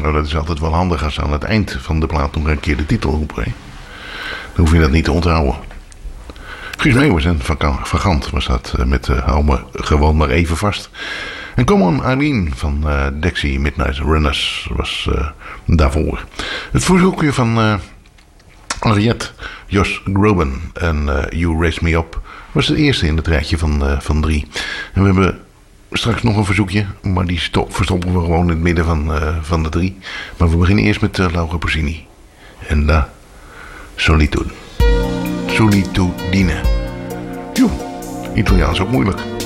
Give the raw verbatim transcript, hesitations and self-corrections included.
Nou, dat is altijd wel handig als ze aan het eind van de plaat nog een keer de titel roepen. Hè? Dan hoef je dat niet te onthouden. Guus Meeuwis en Vagant was dat met uh, hou me gewoon maar even vast. En Come On Eileen van uh, Dexy Midnight Runners was uh, daarvoor. Het verzoekje van uh, Ariette, Josh Groban en uh, You Raise Me Up was het eerste in het rijtje van, uh, van drie. En we hebben straks nog een verzoekje, maar die stop, verstoppen we gewoon in het midden van, uh, van de drie. Maar we beginnen eerst met uh, Laura Pausini. En La Solitude. Solitudine. Joh, Italiaans ook moeilijk.